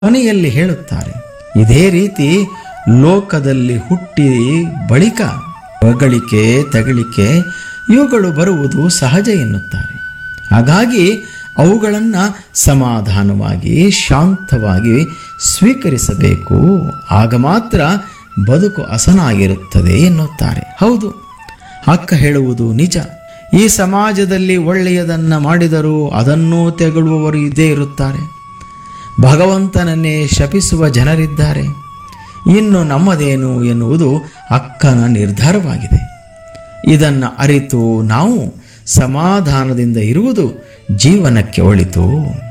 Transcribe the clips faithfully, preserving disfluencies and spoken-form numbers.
ಕೊನೆಯಲ್ಲಿ ಹೇಳುತ್ತಾರೆ, ಇದೇ ರೀತಿ ಲೋಕದಲ್ಲಿ ಹುಟ್ಟಿ ಬಳಿಕ ಹೊಗಳಿಕೆ ತಗಳಿಕೆ ಇವುಗಳು ಬರುವುದು ಸಹಜ ಎನ್ನುತ್ತಾರೆ. ಹಾಗಾಗಿ ಅವುಗಳನ್ನು ಸಮಾಧಾನವಾಗಿ ಶಾಂತವಾಗಿ ಸ್ವೀಕರಿಸಬೇಕು. ಆಗ ಮಾತ್ರ ಬದುಕು ಹಸನಾಗಿರುತ್ತದೆ ಎನ್ನುತ್ತಾರೆ. ಹೌದು, ಅಕ್ಕ ಹೇಳುವುದು ನಿಜ. ಈ ಸಮಾಜದಲ್ಲಿ ಒಳ್ಳೆಯದನ್ನು ಮಾಡಿದರೂ ಅದನ್ನೂ ತೆಗಳುವವರು ಇದ್ದೇ ಇರುತ್ತಾರೆ. ಭಗವಂತನನ್ನೇ ಶಪಿಸುವ ಜನರಿದ್ದಾರೆ. ಇನ್ನು ನಮ್ಮದೇನು ಎನ್ನುವುದು ಅಕ್ಕನ ನಿರ್ಧಾರವಾಗಿದೆ. ಇದನ್ನು ಅರಿತು ನಾವು ಸಮಾಧಾನದಿಂದ ಇರುವುದು ಜೀವನಕ್ಕೆ ಒಳಿತು.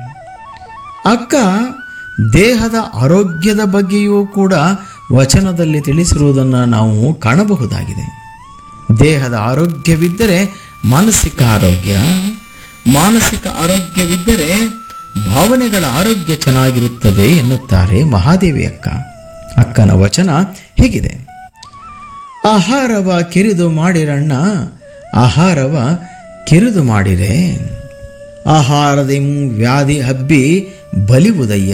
ಅಕ್ಕ ದೇಹದ ಆರೋಗ್ಯದ ಬಗ್ಗೆಯೂ ಕೂಡ ವಚನದಲ್ಲಿ ತಿಳಿಸಿರುವುದನ್ನು ನಾವು ಕಾಣಬಹುದಾಗಿದೆ. ದೇಹದ ಆರೋಗ್ಯವಿದ್ದರೆ ಮಾನಸಿಕ ಆರೋಗ್ಯ, ಮಾನಸಿಕ ಆರೋಗ್ಯವಿದ್ದರೆ ಭಾವನೆಗಳ ಆರೋಗ್ಯ ಚೆನ್ನಾಗಿರುತ್ತದೆ ಎನ್ನುತ್ತಾರೆ ಮಹಾದೇವಿ ಅಕ್ಕ. ಅಕ್ಕನ ವಚನ ಹೀಗಿದೆ: ಆಹಾರವ ಕಿರಿದು ಮಾಡಿರಣ್ಣ, ಆಹಾರವ ಕಿರಿದು ಮಾಡಿರೆ, ಆಹಾರದಿಂ ವ್ಯಾಧಿ ಹಬ್ಬಿ ಬಲಿವುದಯ್ಯ,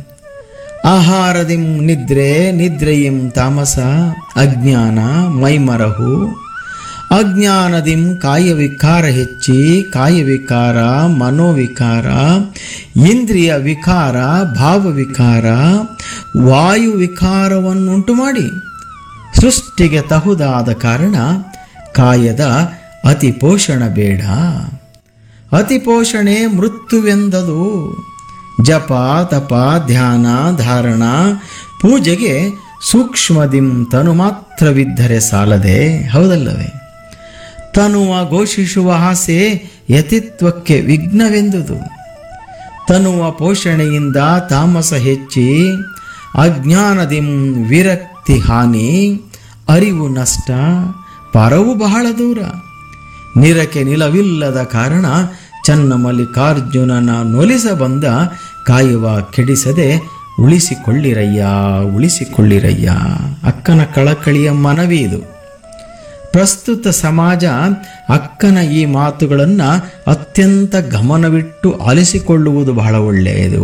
ಆಹಾರದಿಂ ನಿದ್ರೆ ನಿದ್ರೆಯಿಂ ತಾಮಸ, ಅಜ್ಞಾನ ಮೈಮರಹು, ಅಜ್ಞಾನದಿಂ ಕಾಯವಿಕಾರ ಹೆಚ್ಚಿ, ಕಾಯವಿಕಾರ ಮನೋವಿಕಾರ, ಇಂದ್ರಿಯ ವಿಕಾರ ಭಾವವಿಕಾರ, ವಾಯು ವಿಕಾರವನ್ನುಂಟು ಮಾಡಿ ಸೃಷ್ಟಿಗೆ ತಹುದಾದ ಕಾರಣ ಕಾಯದ ಅತಿ ಪೋಷಣ ಬೇಡ. ಅತಿ ಪೋಷಣೆ ಮೃತ್ಯುವೆಂದದು. ಜಪ ತಪ ಧ್ಯಾನ ಧಾರಣ ಪೂಜೆಗೆ ಸೂಕ್ಷ್ಮದಿಂ ತನು ಮಾತ್ರವಿದ್ದರೆ ಸಾಲದೆ. ಹೌದಲ್ಲವೇ? ತನುವ ಘೋಷಿಸುವ ಆಸೆ ಯತಿತ್ವಕ್ಕೆ ವಿಘ್ನವೆಂದುದು. ತನುವ ಪೋಷಣೆಯಿಂದ ತಾಮಸ ಹೆಚ್ಚಿ, ಅಜ್ಞಾನದಿಂ ವಿರಕ್ತಿ ಹಾನಿ, ಅರಿವು ನಷ್ಟ, ಪರವು ಬಹಳ ದೂರ. ನಿರಕೆ ನಿಲವಿಲ್ಲದ ಕಾರಣ ಚನ್ನ ಮಲ್ಲಿಕಾರ್ಜುನನ ನೊಲಿಸ ಬಂದ, ಕಾಯುವ ಕೆಡಿಸದೆ ಉಳಿಸಿಕೊಳ್ಳಿರಯ್ಯ ಉಳಿಸಿಕೊಳ್ಳಿರಯ್ಯ. ಅಕ್ಕನ ಕಳಕಳಿಯ ಮನವಿ ಇದು. ಪ್ರಸ್ತುತ ಸಮಾಜ ಅಕ್ಕನ ಈ ಮಾತುಗಳನ್ನು ಅತ್ಯಂತ ಗಮನವಿಟ್ಟು ಆಲಿಸಿಕೊಳ್ಳುವುದು ಬಹಳ ಒಳ್ಳೆಯದು.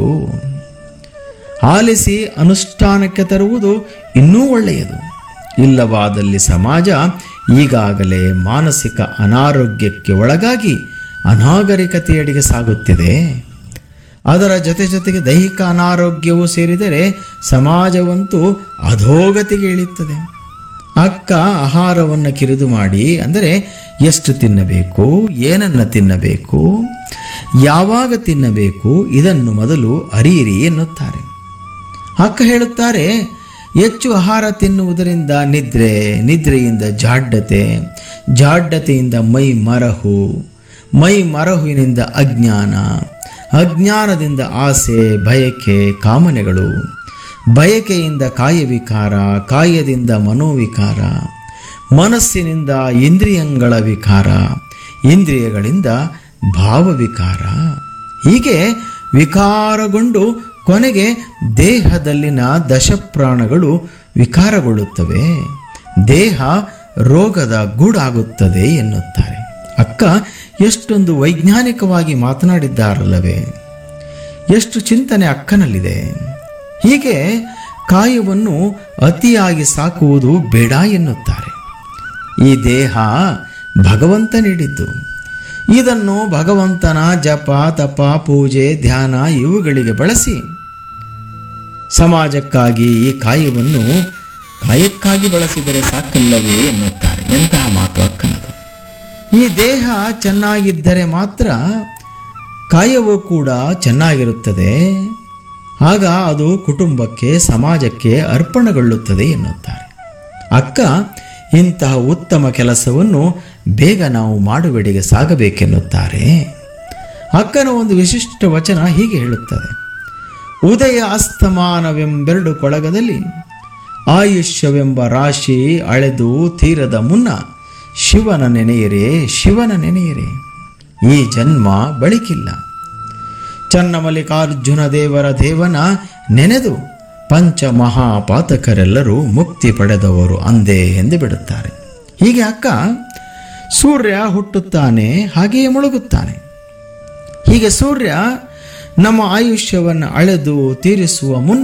ಆಲಿಸಿ ಅನುಷ್ಠಾನಕ್ಕೆ ತರುವುದು ಇನ್ನೂ ಒಳ್ಳೆಯದು. ಇಲ್ಲವಾದಲ್ಲಿ ಸಮಾಜ ಈಗಾಗಲೇ ಮಾನಸಿಕ ಅನಾರೋಗ್ಯಕ್ಕೆ ಒಳಗಾಗಿ ಅನಾಗರಿಕತೆಯಡೆಗೆ ಸಾಗುತ್ತಿದೆ. ಅದರ ಜೊತೆ ಜೊತೆಗೆ ದೈಹಿಕ ಅನಾರೋಗ್ಯವೂ ಸೇರಿದರೆ ಸಮಾಜವಂತೂ ಅಧೋಗತಿಗೆ ಇಳಿಯುತ್ತದೆ. ಅಕ್ಕ ಆಹಾರವನ್ನು ಕಿರಿದು ಮಾಡಿ ಅಂದರೆ ಎಷ್ಟು ತಿನ್ನಬೇಕು, ಏನನ್ನು ತಿನ್ನಬೇಕು, ಯಾವಾಗ ತಿನ್ನಬೇಕು ಇದನ್ನು ಮೊದಲು ಅರಿಯಿರಿ ಎನ್ನುತ್ತಾರೆ. ಅಕ್ಕ ಹೇಳುತ್ತಾರೆ, ಹೆಚ್ಚು ಆಹಾರ ತಿನ್ನುವುದರಿಂದ ನಿದ್ರೆ, ನಿದ್ರೆಯಿಂದ ಜಾಡ್ಯತೆ, ಜಾಡ್ಯತೆಯಿಂದ ಮೈ ಮರಹು, ಮೈ ಮರಹುವಿನಿಂದ ಅಜ್ಞಾನ, ಅಜ್ಞಾನದಿಂದ ಆಸೆ ಬಯಕೆ ಕಾಮನೆಗಳು, ಬಯಕೆಯಿಂದ ಕಾಯವಿಕಾರ, ಕಾಯದಿಂದ ಮನೋವಿಕಾರ, ಮನಸ್ಸಿನಿಂದ ಇಂದ್ರಿಯಗಳ ವಿಕಾರ, ಇಂದ್ರಿಯಗಳಿಂದ ಭಾವವಿಕಾರ. ಹೀಗೆ ವಿಕಾರಗೊಂಡು ಕೊನೆಗೆ ದೇಹದಲ್ಲಿನ ದಶಪ್ರಾಣಗಳು ವಿಕಾರಗೊಳ್ಳುತ್ತವೆ. ದೇಹ ರೋಗದ ಗೂಡಾಗುತ್ತದೆ ಎನ್ನುತ್ತಾರೆ. ಅಕ್ಕ ಎಷ್ಟೊಂದು ವೈಜ್ಞಾನಿಕವಾಗಿ ಮಾತನಾಡಿದ್ದಾರಲ್ಲವೇ? ಎಷ್ಟು ಚಿಂತನೆ ಅಕ್ಕನಲ್ಲಿದೆ. ಹೀಗೆ ಕಾಯವನ್ನು ಅತಿಯಾಗಿ ಸಾಕುವುದು ಬೇಡ ಎನ್ನುತ್ತಾರೆ. ಈ ದೇಹ ಭಗವಂತ ನೀಡಿದ್ದು. ಇದನ್ನು ಭಗವಂತನ ಜಪ ತಪ ಪೂಜೆ ಧ್ಯಾನ ಇವುಗಳಿಗೆ ಬಳಸಿ ಸಮಾಜಕ್ಕಾಗಿ ಈ ಕಾಯವನ್ನು ಕಾಯಕ್ಕಾಗಿ ಬಳಸಿದರೆ ಸಾಕಲ್ಲವೇ ಎನ್ನುತ್ತಾರೆ. ಎಂತಹ ಮಾತು ಅಕ್ಕನದು. ಈ ದೇಹ ಚೆನ್ನಾಗಿದ್ದರೆ ಮಾತ್ರ ಕಾಯವೂ ಕೂಡ ಚೆನ್ನಾಗಿರುತ್ತದೆ. ಆಗ ಅದು ಕುಟುಂಬಕ್ಕೆ ಸಮಾಜಕ್ಕೆ ಅರ್ಪಣೆಗೊಳ್ಳುತ್ತದೆ ಎನ್ನುತ್ತಾರೆ. ಅಕ್ಕ ಇಂತಹ ಉತ್ತಮ ಕೆಲಸವನ್ನು ಬೇಗ ನಾವು ಮಾಡುವೆಡೆಗೆ ಸಾಗಬೇಕೆನ್ನುತ್ತಾರೆ. ಅಕ್ಕನ ಒಂದು ವಿಶಿಷ್ಟ ವಚನ ಹೀಗೆ ಹೇಳುತ್ತದೆ: ಉದಯ ಅಸ್ತಮಾನವೆಂಬೆರಡು ಕೊಳಗದಲ್ಲಿ ಆಯುಷ್ಯವೆಂಬ ರಾಶಿ ಅಳೆದು ತೀರದ ಮುನ್ನ ಶಿವನ ನೆನೆಯರೆ ಶಿವನ ನೆನೆಯರೆ. ಈ ಜನ್ಮ ಬಳಿಕಿಲ್ಲ. ಚನ್ನಮಲ್ಲಿಕಾರ್ಜುನ ದೇವರ ದೇವನ ನೆನೆದು ಪಂಚ ಮಹಾಪಾತಕರೆಲ್ಲರೂ ಮುಕ್ತಿ ಪಡೆದವರು ಅಂದೇ ಎಂದು ಬಿಡುತ್ತಾರೆ. ಹೀಗೆ ಅಕ್ಕ ಸೂರ್ಯ ಹುಟ್ಟುತ್ತಾನೆ, ಹಾಗೆಯೇ ಮುಳುಗುತ್ತಾನೆ. ಹೀಗೆ ಸೂರ್ಯ ನಮ್ಮ ಆಯುಷ್ಯವನ್ನು ಅಳೆದು ತೀರಿಸುವ ಮುನ್ನ